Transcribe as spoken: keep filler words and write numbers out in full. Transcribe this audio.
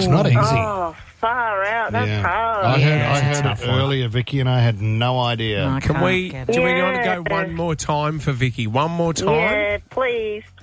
It's not easy. Oh, far out. That's Yeah. hard. I heard, Yeah, I it's a heard tough it one. earlier, Vicky, and I had no idea. I Can can't we? get Do it. we want to Yeah. go one more time for Vicky? One more time. Yeah, please,